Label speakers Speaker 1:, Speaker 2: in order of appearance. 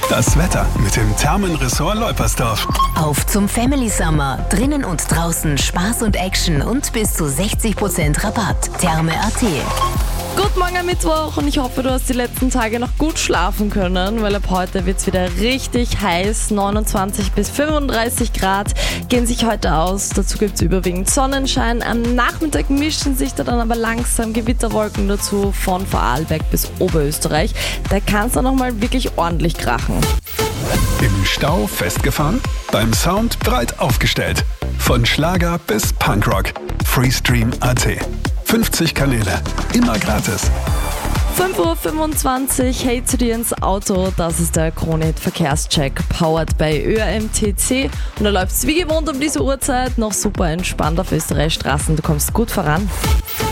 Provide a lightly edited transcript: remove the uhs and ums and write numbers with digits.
Speaker 1: Das Wetter mit dem Thermenressort Leupersdorf.
Speaker 2: Auf zum Family Summer. Drinnen und draußen Spaß und Action und bis zu 60% Rabatt. Therme.at.
Speaker 3: Guten Morgen am Mittwoch und ich hoffe, du hast die letzten Tage noch gut schlafen können, weil ab heute wird es wieder richtig heiß. 29 bis 35 Grad gehen sich heute aus. Dazu gibt es überwiegend Sonnenschein. Am Nachmittag mischen sich da dann aber langsam Gewitterwolken dazu von Vorarlberg bis Oberösterreich. Da kann es dann nochmal wirklich ordentlich krachen.
Speaker 1: Im Stau festgefahren? Beim Sound breit aufgestellt. Von Schlager bis Punkrock. Freestream.at. 50 Kanäle, immer gratis.
Speaker 3: 5.25 Uhr, hey zu dir ins Auto, das ist der Kronehit Verkehrscheck, powered by ÖMTC. Und da läuft es wie gewohnt um diese Uhrzeit noch super entspannt auf Österreichs Straßen, du kommst gut voran.